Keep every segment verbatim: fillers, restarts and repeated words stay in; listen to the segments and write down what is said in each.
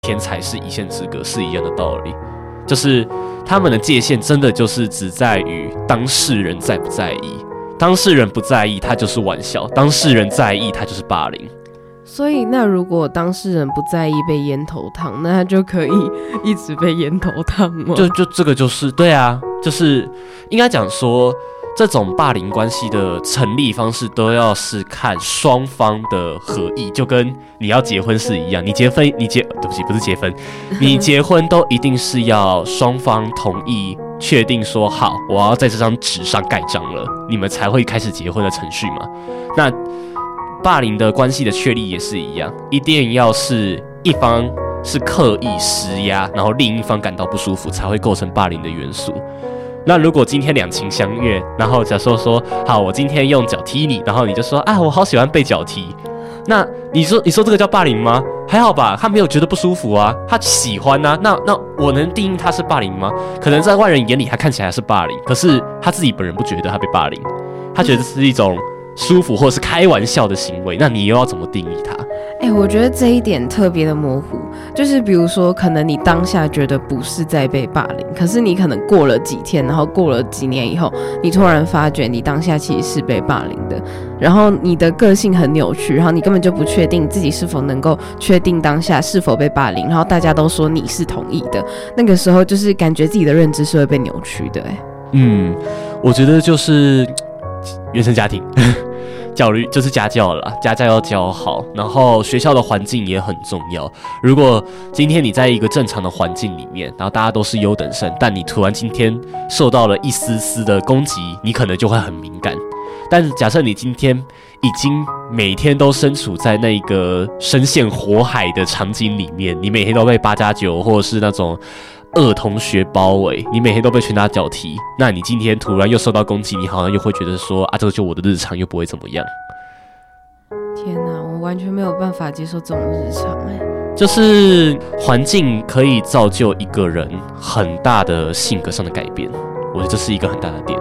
天才是一线之隔是一样的道理，就是他们的界限真的就是只在于当事人在不在意，当事人不在意，他就是玩笑；当事人在意，他就是霸凌。 所以，那如果当事人不在意被烟头烫，那他就可以一直被烟头烫吗？ 就就这个就是对啊，就是应该讲说，这种霸凌关系的成立方式都要是看双方的合意，就跟你要结婚是一样，你结婚，你结对不起，不是结婚，你结婚都一定是要双方同意。确定说好，我要在这张纸上盖章了，你们才会开始结婚的程序嘛？那霸凌的关系的确立也是一样，一定要是一方是刻意施压，然后另一方感到不舒服，才会构成霸凌的元素。那如果今天两情相悦，然后假设说好，我今天用脚踢你，然后你就说啊，我好喜欢被脚踢，那你说你说这个叫霸凌吗？还好吧，他没有觉得不舒服啊，他喜欢啊。那那我能定义他是霸凌吗？可能在外人眼里他看起来是霸凌，可是他自己本人不觉得他被霸凌，他觉得是一种舒服或者是开玩笑的行为。那你又要怎么定义他？ 哎、欸，我觉得这一点特别的模糊，就是比如说，可能你当下觉得不是在被霸凌，可是你可能过了几天，然后过了几年以后，你突然发觉你当下其实是被霸凌的，然后你的个性很扭曲，然后你根本就不确定自己是否能够确定当下是否被霸凌，然后大家都说你是同意的，那个时候就是感觉自己的认知是会被扭曲的、欸。哎， 嗯，我觉得就是原生家庭。教育就是家教了啦，家教要教好，然后学校的环境也很重要。如果今天你在一个正常的环境里面，然后大家都是优等生，但你突然今天受到了一丝丝的攻击，你可能就会很敏感。但是假设你今天已经每天都身处在那个深陷火海的场景里面，你每天都被八加九或者是那种恶同学包围，你每天都被拳打脚踢，那你今天突然又受到攻击，你好像又会觉得说啊，这个就我的日常，又不会怎么样。 天哪，我完全没有办法接受这种日常哎、欸。 就是环境可以造就一个人很大的性格上的改变，我觉得这是一个很大的点。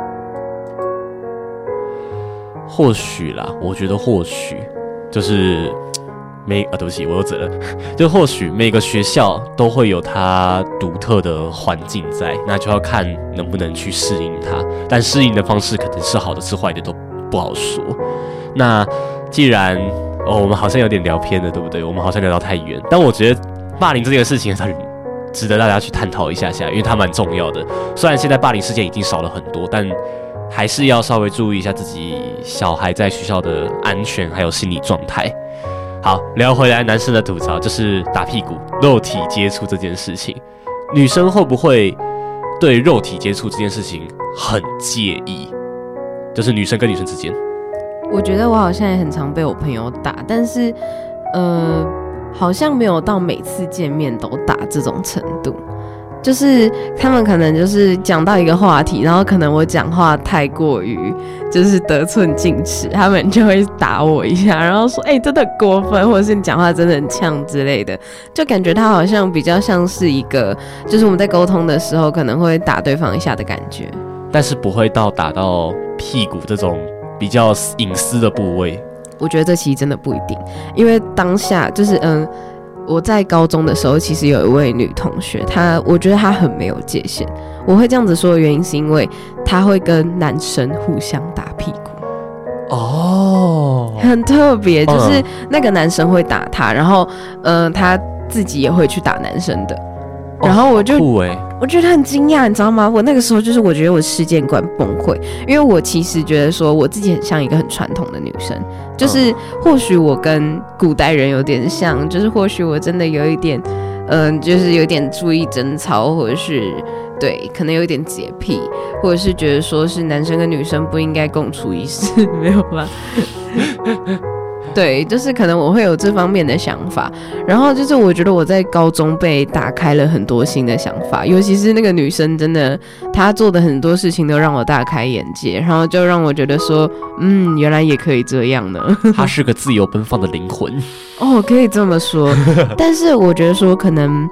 或许啦，我觉得或许就是每啊，对不起，我又责了。就或许每个学校都会有它独特的环境在，那就要看能不能去适应它。但适应的方式可能是好的是坏的都不好说。那既然哦，我们好像有点聊偏了，对不对？我们好像聊到太远。但我觉得霸凌这件事情很值得大家去探讨一下下，因为它蛮重要的。虽然现在霸凌事件已经少了很多，但还是要稍微注意一下自己小孩在学校的安全还有心理状态。好，聊回来，男生的吐槽就是打屁股、肉体接触这件事情，女生会不会对肉体接触这件事情很介意？就是女生跟女生之间， 我觉得我好像也很常被我朋友打，但是呃，好像没有到每次见面都打这种程度。就是他们可能就是讲到一个话题，然后可能我讲话太过于就是得寸进尺，他们就会打我一下，然后说哎、欸、真的很过分，或者是你讲话真的很呛之类的，就感觉他好像比较像是一个就是我们在沟通的时候可能会打对方一下的感觉， 但是不会到打到屁股这种比较隐私的部位。 我觉得这其实真的不一定，因为当下就是嗯。我在高中的时候，其实有一位女同学，她我觉得她很没有界限。我会这样子说的原因，是因为她会跟男生互相打屁股。 哦， 很特别，就是那个男生会打她，然后呃，她自己也会去打男生的。然后我就、 哦欸、 我觉得很惊讶，你知道吗？我那个时候就是我觉得我世界观崩溃，因为我其实觉得说我自己很像一个很传统的女生，就是或许我跟古代人有点像，就是或许我真的有一点，嗯、呃，就是有点注意贞操，或者是对，可能有一点洁癖，或者是觉得说是男生跟女生不应该共处一室，没有吧？对，就是可能我会有这方面的想法，然后就是我觉得我在高中被打开了很多新的想法，尤其是那个女生真的她做的很多事情都让我大开眼界，然后就让我觉得说嗯，原来也可以这样呢。 她是个自由奔放的灵魂哦，可以这么说。但是我觉得说可能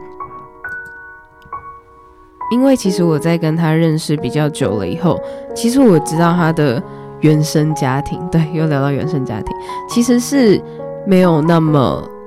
因为其实我在跟她认识比较久了以后，其实我知道她的原生家庭，对，又聊到原生家庭，其实是没有那么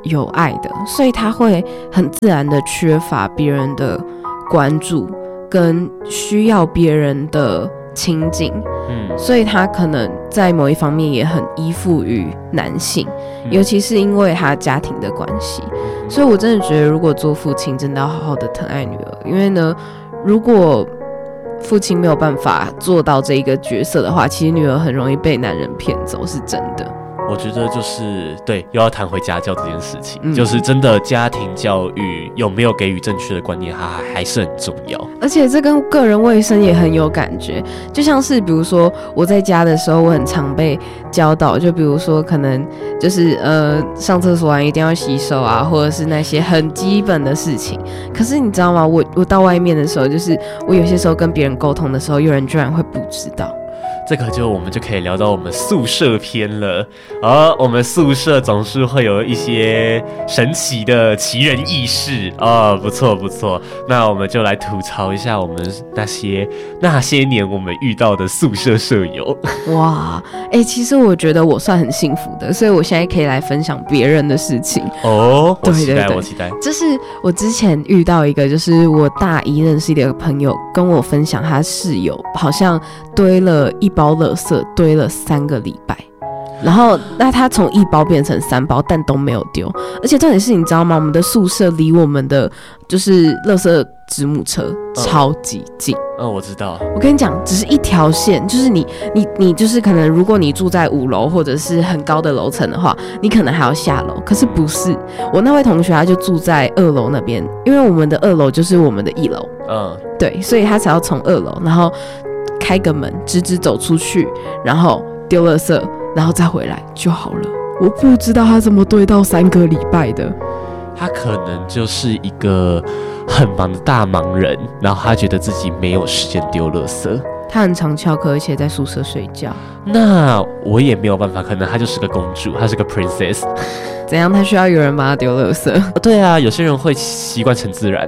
有爱的，所以他会很自然的缺乏别人的关注，跟需要别人的亲近，嗯，所以他可能在某一方面也很依附于男性，嗯，尤其是因为他家庭的关系，所以我真的觉得，如果做父亲，真的要好好的疼爱女儿，因为呢，如果父亲没有办法做到这一个角色的话，其实女儿很容易被男人骗走，是真的。 我觉得就是对，又要谈回家教这件事情，嗯，就是真的家庭教育有没有给予正确的观念，它还是很重要。 而且这跟个人卫生也很有感觉，就像是比如说我在家的时候，我很常被教导，就比如说可能就是呃上厕所完一定要洗手啊，或者是那些很基本的事情。可是你知道吗？我我到外面的时候，就是我有些时候跟别人沟通的时候，有人居然会不知道。 这个就我们就可以聊到我们宿舍篇了，而我们宿舍总是会有一些神奇的奇人异事哦，不错不错。那我们就来吐槽一下我们那些那些年我们遇到的宿舍舍友。 哇，哎、欸，其实我觉得我算很幸福的，所以我现在可以来分享别人的事情。 哦，我期待， 对对对， 我期待。 就是我之前遇到一个，就是我大一认识的一个朋友跟我分享，他室友好像堆了一包垃圾堆了三个礼拜，然后那他从一包变成三包，但都没有丢。而且重点是，你知道吗？我们的宿舍离我们的就是垃圾子母车超级近。 嗯，嗯我知道。 我跟你讲，只是一条线，就是你你你就是可能，如果你住在五楼或者是很高的楼层的话，你可能还要下楼。可是不是，我那位同学他就住在二楼那边，因为我们的二楼就是我们的一楼。嗯，对，所以他才要从二楼，然后开个门，直直走出去，然后丢垃圾，然后再回来就好了。我不知道他怎么堆到三个礼拜的。 他可能就是一个很忙的大忙人，然后他觉得自己没有时间丢垃圾。 他很常翘课，而且在宿舍睡觉。 那我也没有办法，可能他就是个公主，他是个 princess。 怎样？他需要有人帮他丢垃圾？ 对啊，有些人会习惯成自然。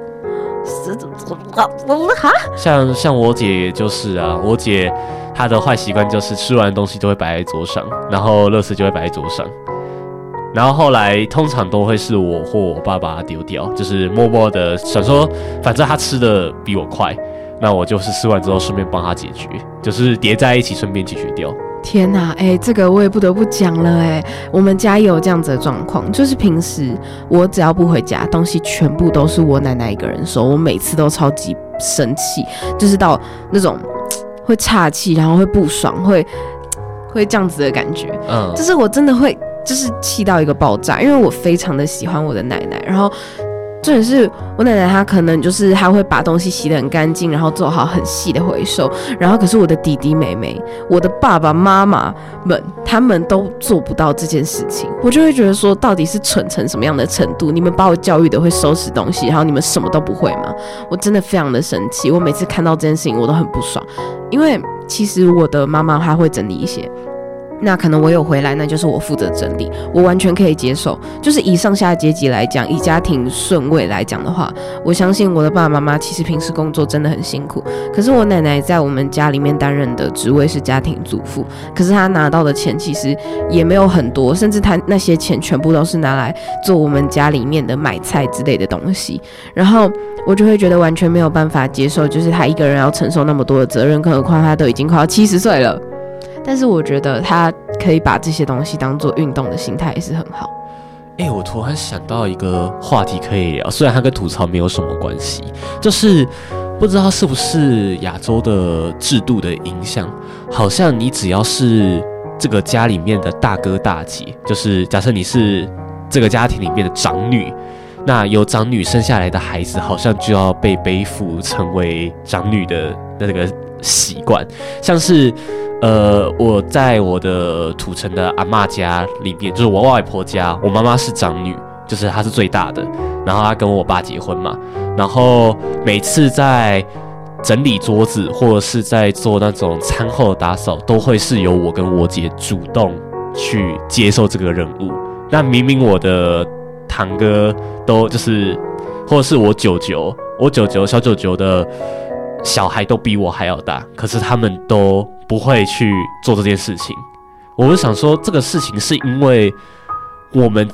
像像我姐就是啊，我姐她的坏习惯就是吃完东西都会摆在桌上，然后垃圾就会摆在桌上，然后后来通常都会是我或我爸把它丢掉，就是默默的想说，反正他吃的比我快，那我就是吃完之后顺便帮他解决，就是叠在一起顺便解决掉。 天哪，哎、欸，这个我也不得不讲了、欸，哎，我们家也有这样子的状况，就是平时我只要不回家，东西全部都是我奶奶一个人收，我每次都超级生气，就是到那种会岔气，然后会不爽，会会这样子的感觉，嗯，就是我真的会就是气到一个爆炸，因为我非常的喜欢我的奶奶，然后。重点是我奶奶，她可能就是她会把东西洗得很干净，然后做好很细的回收。然后可是我的弟弟妹妹、我的爸爸妈妈们，他们都做不到这件事情。我就会觉得说，到底是蠢成什么样的程度？你们把我教育的会收拾东西，然后你们什么都不会吗？我真的非常的生气。我每次看到这件事情，我都很不爽，因为其实我的妈妈她会整理一些。那可能我有回来，那就是我负责整理，我完全可以接受。就是以上下阶级来讲，以家庭顺位来讲的话，我相信我的爸爸妈妈其实平时工作真的很辛苦。可是我奶奶在我们家里面担任的职位是家庭主妇，可是她拿到的钱其实也没有很多，甚至她那些钱全部都是拿来做我们家里面的买菜之类的东西。然后我就会觉得完全没有办法接受，就是她一个人要承受那么多的责任，更何况她都已经快要七十岁了。但是我觉得他可以把这些东西当做运动的心态也是很好。 哎、欸，我突然想到一个话题可以聊，虽然它跟吐槽没有什么关系，就是不知道是不是亚洲的制度的影响，好像你只要是这个家里面的大哥大姐，就是假设你是这个家庭里面的长女，那由长女生下来的孩子，好像就要被背负成为长女的那个习惯，像是。呃，我在我的土城的阿嬷家里面，就是我外婆家，我妈妈是长女，就是她是最大的，然后她跟我爸结婚嘛，然后每次在整理桌子或者是在做那种餐后的打扫，都会是由我跟我姐主动去接受这个任务。那明明我的堂哥都就是，或者是我舅舅，我舅舅小舅舅的小孩都比我还要大，可是他们都不会去做这件事情。我就想说，这个事情是因为我们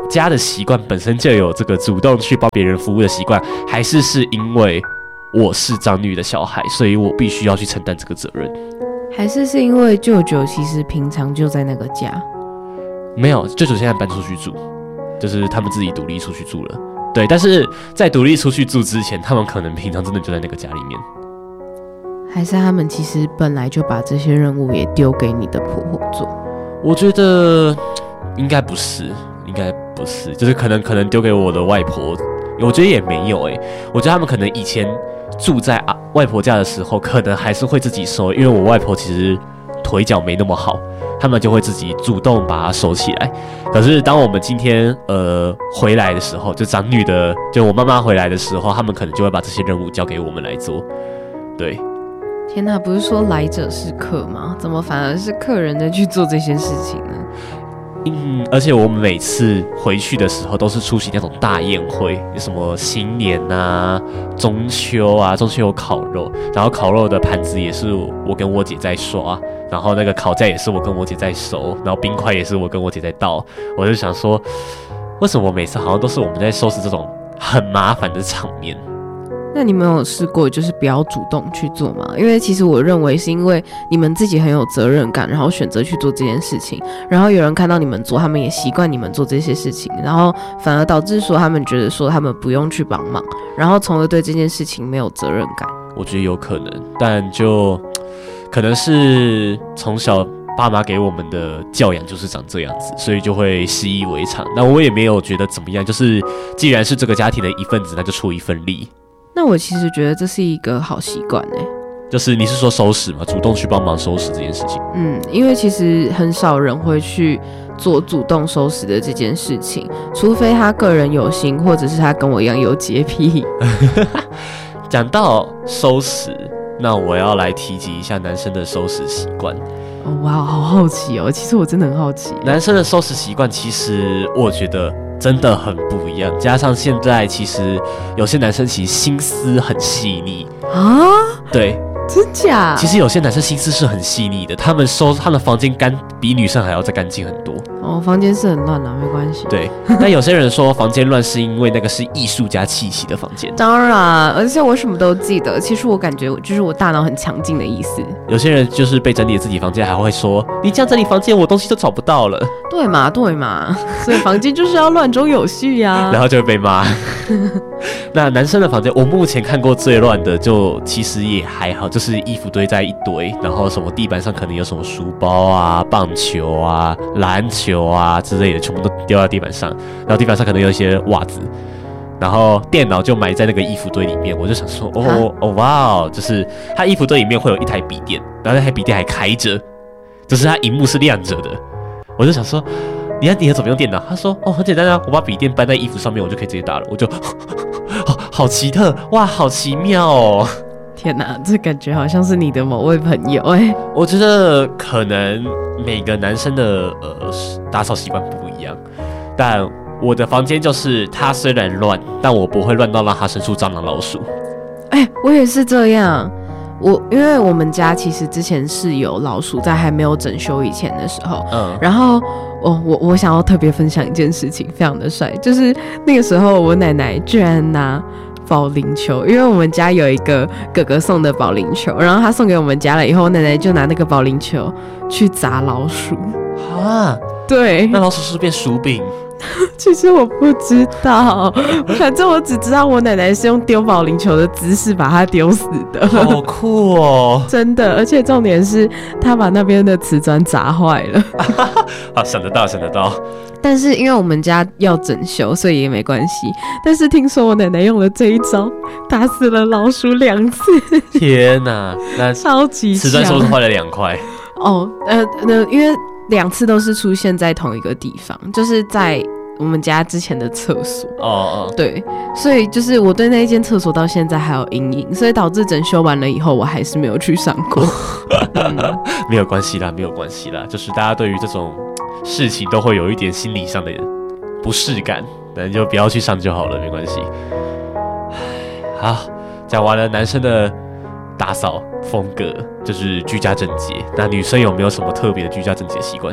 家的习惯本身就有这个主动去帮别人服务的习惯，还是是因为我是长女的小孩，所以我必须要去承担这个责任？ 还是是因为舅舅其实平常就在那个家？ 没有，舅舅现在搬出去住，就是他们自己独立出去住了。对，但是在独立出去住之前，他们可能平常真的就在那个家里面。 还是他们其实本来就把这些任务也丢给你的婆婆做？ 我觉得应该不是，应该不是，就是可能可能丢给我的外婆。我觉得也没有诶、欸，我觉得他们可能以前住在啊外婆家的时候，可能还是会自己收，因为我外婆其实腿脚没那么好，他们就会自己主动把它收起来。可是当我们今天呃回来的时候，就长女的，就我妈妈回来的时候，他们可能就会把这些任务交给我们来做。对， 天哪，不是说来者是客吗？怎么反而是客人在去做这些事情呢？ 嗯，而且我们每次回去的时候都是出席那种大宴会，有什么新年啊、中秋啊，中秋有烤肉，然后烤肉的盘子也是我跟我姐在刷，然后那个烤架也是我跟我姐在收，然后冰块也是我跟我姐在倒。我就想说，为什么每次好像都是我们在收拾这种很麻烦的场面？ 那你们有试过就是不要主动去做吗？因为其实我认为是因为你们自己很有责任感，然后选择去做这件事情，然后有人看到你们做，他们也习惯你们做这些事情，然后反而导致说他们觉得说他们不用去帮忙，然后从而对这件事情没有责任感。 我觉得有可能，但就可能是从小爸妈给我们的教养就是长这样子，所以就会习以为常。那我也没有觉得怎么样，就是既然是这个家庭的一份子，那就出一份力。 那我其实觉得这是一个好习惯欸。 就是你是说收拾吗？主动去帮忙收拾这件事情。 嗯，因为其实很少人会去做主动收拾的这件事情，除非他个人有心，或者是他跟我一样有洁癖。 讲到收拾，那我要来提及一下男生的收拾习惯。 哦，哇，好好奇哦！其实我真的很好奇， 男生的收拾习惯，其实我觉得真的很不一样。加上现在其实有些男生其实心思很细腻啊， 对。 真假？ 其实有些男生心思是很细腻的，他们收他的房间干比女生还要再干净很多。 哦，房间是很乱啦，没关系。 对，但有些人说房间乱是因为那个是艺术家气息的房间。 当然，而且我什么都记得。其实我感觉就是我大脑很强劲的意思。 有些人就是被整理自己房间，还会说你这样整理房间，我东西都找不到了。 对嘛，对嘛，所以房间就是要乱中有序呀、啊。 然后就会被骂。那男生的房间，我目前看过最乱的，就其实也还好，就是衣服堆在一堆，然后什么地板上可能有什么书包啊、棒球啊、篮球啊之类的，全部都丢到地板上，然后地板上可能有一些袜子，然后电脑就埋在那个衣服堆里面。我就想说，哦哦哇哦，就是他衣服堆里面会有一台笔电，然后那台笔电还开着，就是他荧幕是亮着的。我就想说，你要你要怎么用电脑？他说，哦，很简单啊，我把笔电搬在衣服上面，我就可以直接打了。我就，哦，好奇特，哇，好奇妙哦！ 天哪，这感觉好像是你的某位朋友哎、欸。 我觉得可能每个男生的呃打扫习惯不一样，但我的房间就是它虽然乱，但我不会乱到让它生出蟑螂老鼠。 哎、欸，我也是这样。我因为我们家其实之前是有老鼠，在还没有整修以前的时候，嗯，然后哦，我我想要特别分享一件事情，非常的帅，就是那个时候我奶奶居然拿保龄球，因为我们家有一个哥哥送的保龄球，然后他送给我们家了以后，我奶奶就拿那个保龄球去砸老鼠。 啊， 对， 那老鼠是不是变薯饼？ 其实我不知道，反正我只知道我奶奶是用丢保龄球的姿势把它丢死的。 好酷哦！ 真的，而且重点是她把那边的瓷砖砸坏了。 啊，想得到，想得到。 但是因为我们家要整修，所以也没关系。但是听说我奶奶用了这一招，打死了老鼠两次。 天哪，那超级强！ 瓷砖是不是坏了两块？ 哦，呃，呃，因为两次都是出现在同一个地方，就是在我们家之前的厕所。 哦哦， 对，所以就是我对那一间厕所到现在还有阴影，所以导致整修完了以后，我还是没有去上过。嗯、 没有关系啦，没有关系啦，就是大家对于这种事情都会有一点心理上的不适感，那你就不要去上就好了，没关系。好，讲完了男生的打扫风格，就是居家整洁。那女生有没有什么特别的居家整洁习惯？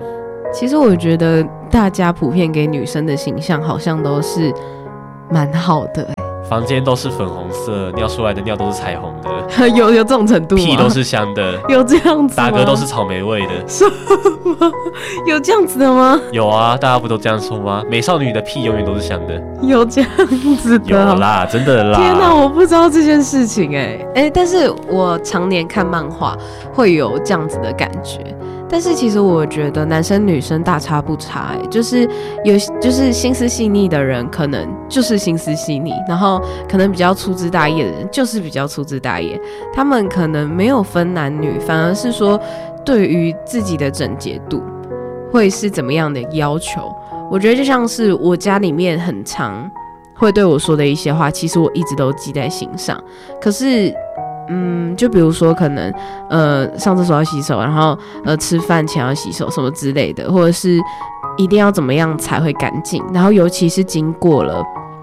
其实我觉得大家普遍给女生的形象好像都是蛮好的、欸， 房间都是粉红色，尿出来的尿都是彩虹的， 有有这种程度吗？ 屁都是香的， 有这样子吗？ 打嗝都是草莓味的， 什么？有这样子的吗？ 有啊，大家不都这样说吗？美少女的屁永远都是香的， 有这样子的？ 有啦，真的啦！ 天哪，我不知道这件事情哎、欸、哎、欸，但是我常年看漫画会有这样子的感觉。但是其实我觉得男生女生大差不差、欸，就是有就是心思细腻的人可能就是心思细腻，然后可能比较粗枝大叶的人就是比较粗枝大叶，他们可能没有分男女，反而是说对于自己的整洁度会是怎么样的要求。我觉得就像是我家里面很常会对我说的一些话，其实我一直都记在心上，可是嗯，就比如说可能呃上厕所要洗手，然后呃吃饭前要洗手什么之类的，或者是一定要怎么样才会干净，然后尤其是经过了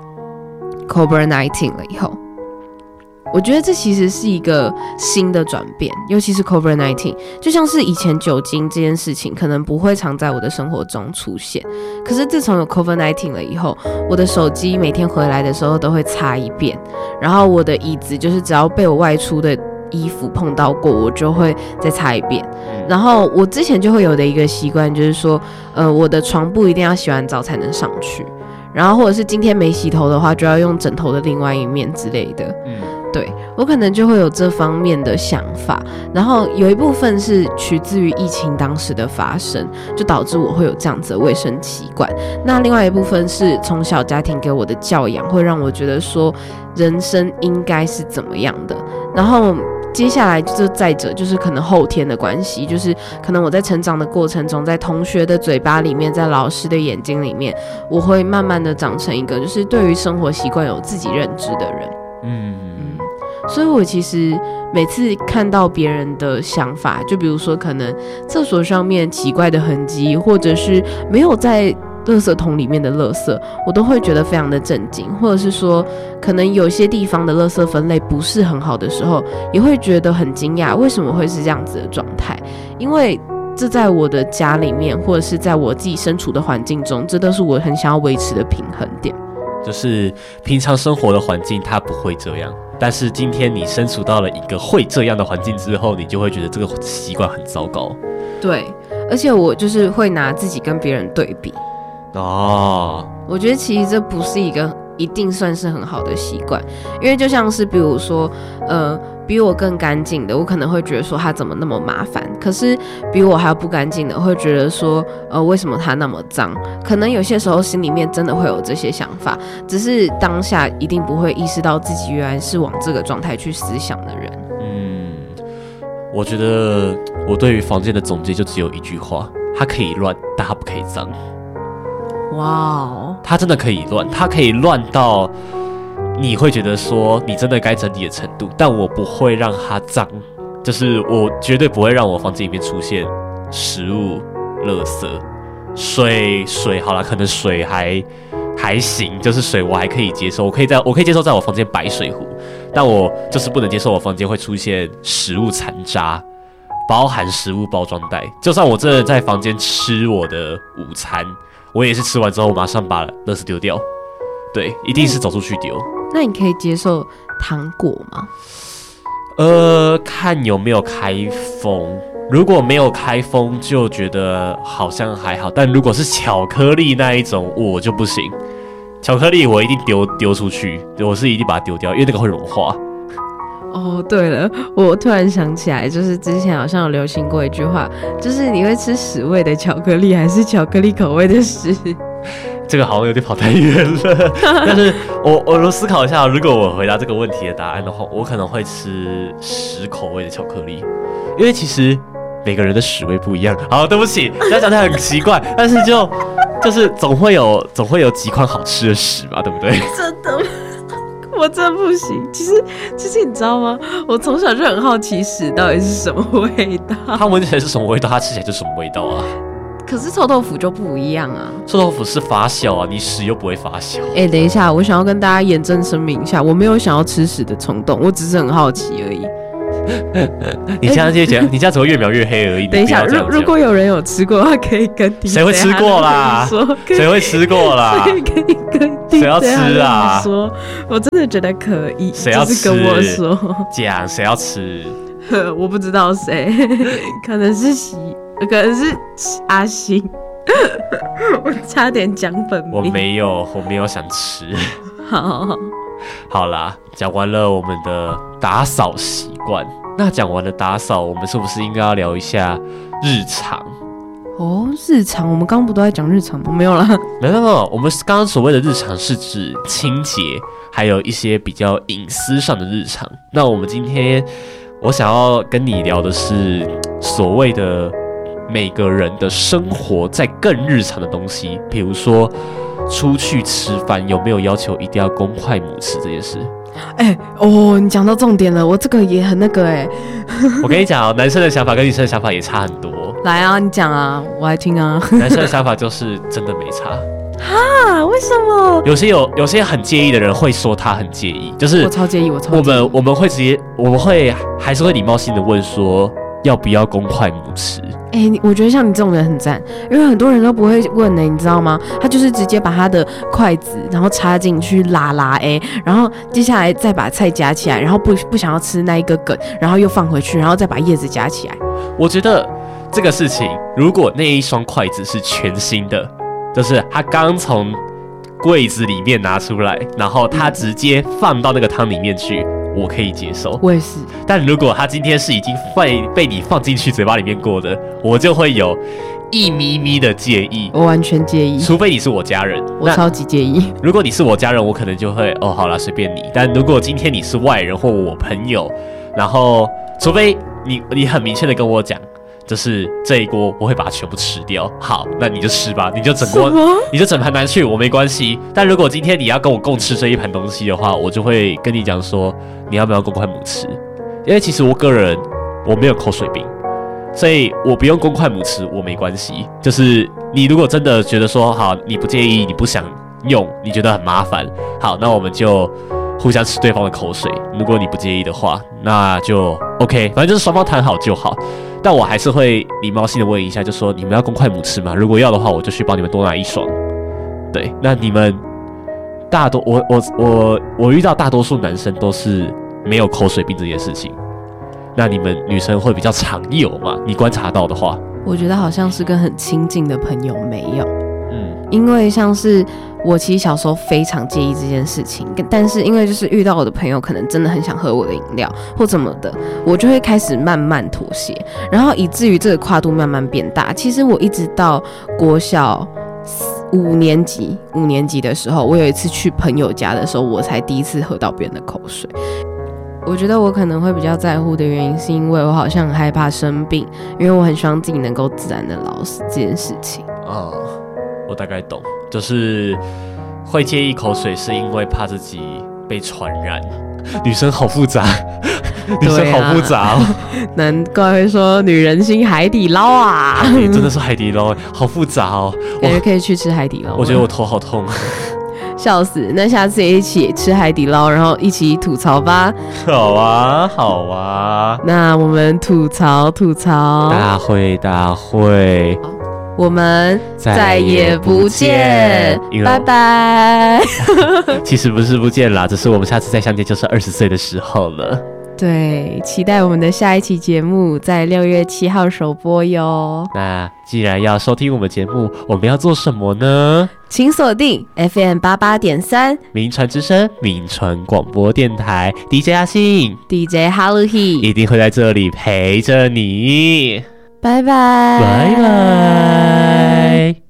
COVID 十九 了以后，我觉得这其实是一个新的转变，尤其是 COVID 十九，就像是以前酒精这件事情可能不会常在我的生活中出现，可是自从有 COVID 十九 了以后，我的手机每天回来的时候都会擦一遍，然后我的椅子就是只要被我外出的衣服碰到过，我就会再擦一遍。然后我之前就会有的一个习惯就是说，呃，我的床铺一定要洗完澡才能上去，然后或者是今天没洗头的话，就要用枕头的另外一面之类的。嗯，对，我可能就会有这方面的想法，然后有一部分是取自于疫情当时的发生，就导致我会有这样子的卫生习惯。那另外一部分是从小家庭给我的教养，会让我觉得说人生应该是怎么样的。然后接下来就再者就是可能后天的关系，就是可能我在成长的过程中，在同学的嘴巴里面，在老师的眼睛里面，我会慢慢的长成一个就是对于生活习惯有自己认知的人。嗯嗯，所以我其实每次看到别人的想法，就比如说可能厕所上面奇怪的痕迹，或者是没有在垃圾桶里面的垃圾，我都会觉得非常的震惊，或者是说可能有些地方的垃圾分类不是很好的时候，也会觉得很惊讶，为什么会是这样子的状态？因为这在我的家里面，或者是在我自己身处的环境中，这都是我很想要维持的平衡点。 就是平常生活的环境它不会这样，但是今天你身处到了一个会这样的环境之后，你就会觉得这个习惯很糟糕。对， 而且我就是会拿自己跟别人对比。哦，我觉得其实这不是一个一定算是很好的习惯，因为就像是比如说，呃，比我更干净的，我可能会觉得说他怎么那么麻烦，可是比我还要不干净的，会觉得说，呃，为什么他那么脏？可能有些时候心里面真的会有这些想法，只是当下一定不会意识到自己原来是往这个状态去思想的人。 嗯，我觉得我对于房间的总结就只有一句话：它可以乱，但它不可以脏。哇哦，它真的可以乱，它可以乱到你会觉得说你真的该整理的程度，但我不会让它脏，就是我绝对不会让我房间里面出现食物、垃圾、水。水好啦，可能水还还行，就是水我还可以接受，我可以在我可以接受在我房间摆水壶，但我就是不能接受我房间会出现食物残渣，包含食物包装袋。就算我真的在房间吃我的午餐，我也是吃完之后马上把垃圾丢掉，对，一定是走出去丢。 那你可以接受糖果吗？ 呃，看有没有开封。如果没有开封，就觉得好像还好。但如果是巧克力那一种，我就不行。巧克力我一定丢丢出去，我是一定把它丢掉，因为那个会融化。 哦，对了，我突然想起来，就是之前好像有流行过一句话，就是你会吃屎味的巧克力，还是巧克力口味的屎？ 这个好像有点跑太远了。但是我我思考一下，如果我回答这个问题的答案的话，我可能会吃屎口味的巧克力，因为其实每个人的屎味不一样。好，对不起，这样讲起来很奇怪，但是就就是总会有总会有几款好吃的屎嘛，对不对？ 真的。我真的不行，其实其实你知道吗？我从小就很好奇屎到底是什么味道。 它闻起来是什么味道，它吃起来就是什么味道啊？ 可是臭豆腐就不一样啊！ 臭豆腐是发酵啊，你屎又不会发酵。 哎、欸，等一下，我想要跟大家严正声明一下，我没有想要吃屎的冲动，我只是很好奇而已。 你这样就讲，你这样只会越描越黑而已。 等一下，如如果有人有吃过的话，可以跟 D J 谁会吃过啦？谁会吃过啦？ 可以可以跟 D J 谁要吃啊？ 说，我真的觉得可以。 谁要吃？ 跟我说， 讲谁要吃？ 我不知道谁，可能是喜，可能是阿星。我差点讲本名。 我没有，我没有想吃。 好好好。 好啦，讲完了我们的打扫习惯，那讲完了打扫，我们是不是应该要聊一下日常？ 哦，日常，我们刚刚不都在讲日常吗？没有啦， 没有没有，我们刚刚所谓的日常是指清洁，还有一些比较隐私上的日常。那我们今天我想要跟你聊的是所谓的每个人的生活在更日常的东西，比如说出去吃饭有没有要求一定要公筷母匙这件事。 哎、欸、哦，你讲到重点了，我这个也很那个哎、欸。 我跟你讲哦，男生的想法跟女生的想法也差很多。 来啊，你讲啊，我来听啊。 男生的想法就是真的没差。 哈？为什么？ 有些有有些很介意的人会说他很介意，就是我超介意，我超介意。 我们我们会直接，我们会还是会礼貌性的问说要不要公筷母匙。 哎、欸，我觉得像你这种人很赞，因为很多人都不会问呢、欸，你知道吗？他就是直接把他的筷子，然后插进去拉拉哎，然后接下来再把菜夹起来，然后不不想要吃那一个梗，然后又放回去，然后再把叶子夹起来。 我觉得这个事情，如果那一双筷子是全新的，就是他刚从柜子里面拿出来，然后他直接放到那个汤里面去。我可以接受， 我也是。 但如果他今天是已经被被你放进去嘴巴里面过的，我就会有一咪咪的介意。 我完全介意， 除非你是我家人， 我超级介意。 如果你是我家人，我可能就会哦，好啦，随便你。但如果今天你是外人或我朋友，然后除非你你很明确的跟我讲，就是这一锅我会把它全部吃掉。好，那你就吃吧，你就整锅，你就整盘拿去，我没关系。但如果今天你要跟我共吃这一盘东西的话，我就会跟你讲说，你要不要公筷母匙？因为其实我个人我没有口水病，所以我不用公筷母匙，我没关系。就是你如果真的觉得说好，你不介意，你不想用，你觉得很麻烦，好，那我们就互相吃对方的口水。如果你不介意的话，那就 OK， 反正就是双方谈好就好。但我还是会礼貌性的问一下，就说你们要公筷母匙吗？如果要的话，我就去帮你们多拿一双。对，那你们大多我我我我遇到大多数男生都是没有口水病这件事情。那你们女生会比较常有吗？你观察到的话， 我觉得好像是跟很亲近的朋友没有。 嗯， 因为像是我其实小时候非常介意这件事情，但是因为就是遇到我的朋友可能真的很想喝我的饮料或怎么的，我就会开始慢慢妥协，然后以至于这个跨度慢慢变大。其实我一直到国小五年级五年级的时候，我有一次去朋友家的时候，我才第一次喝到别人的口水。我觉得我可能会比较在乎的原因是因为我好像很害怕生病，因为我很希望自己能够自然的老死这件事情。 哦，我大概懂，就是会介意口水是因为怕自己被传染。女生好复杂，女生好复杂哦， 难怪会说女人心海底捞啊！ 欸、真的是海底捞，好复杂哦， 感觉可以去吃海底捞。 我觉得我头好痛， 笑死！那下次也一起吃海底捞，然后一起吐槽吧。 好啊，好啊。 那我们吐槽吐槽大会大会。 我们再也不见，拜拜。 其实不是不见啦，只是我们下次再相见就是二十岁的时候了。 对，期待我们的下一期节目在六月七号首播哟。 那既然要收听我们节目，我们要做什么呢？ 请锁定 F M 八八点三名传之声名传广播电台 D J 阿信 D J 哈鲁希一定会在这里陪着你。 拜拜， 拜拜。